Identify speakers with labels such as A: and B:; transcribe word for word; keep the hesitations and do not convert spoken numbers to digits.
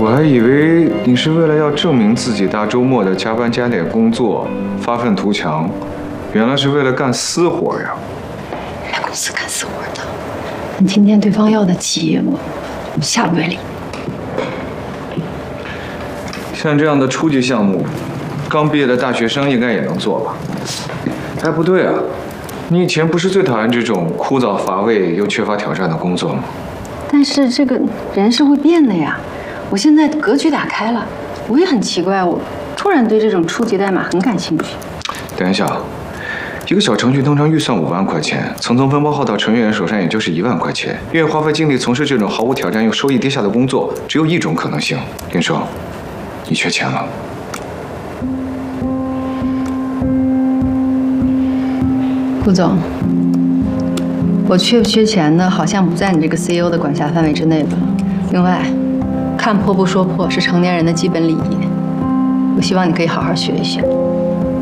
A: 我还以为你是为了要证明自己，大周末的加班加点工作，发愤图强，原来是为了干私活呀！
B: 来公司干私活的，今天对方要的急，我下不为例。
A: 像这样的初级项目，刚毕业的大学生应该也能做吧？哎，不对啊，你以前不是最讨厌这种枯燥乏味又缺乏挑战的工作吗？
B: 但是这个人是会变的呀，我现在格局打开了，我也很奇怪，我突然对这种初级代码很感兴趣。
A: 等一下，一个小程序通常预算五万块钱，层层分包号到程序员手上也就是一万块钱。愿意花费精力从事这种毫无挑战又收益低下的工作，只有一种可能性。林生，你缺钱了。
B: 顾总，我缺不缺钱呢？好像不在你这个 C E O 的管辖范围之内吧。另外，看破不说破是成年人的基本礼仪，我希望你可以好好学一学。